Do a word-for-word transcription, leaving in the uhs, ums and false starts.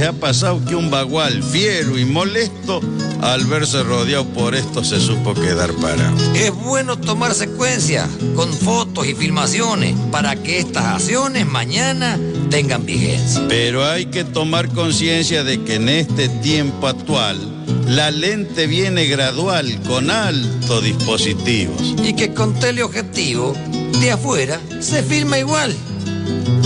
veces ha pasado que un bagual fiero y molesto, al verse rodeado por esto, se supo quedar parado. Es bueno tomar secuencia con fotos y filmaciones para que estas acciones mañana tengan vigencia. Pero hay que tomar conciencia de que en este tiempo actual, la lente viene gradual, con altos dispositivos. Y que con teleobjetivo, de afuera, se filma igual.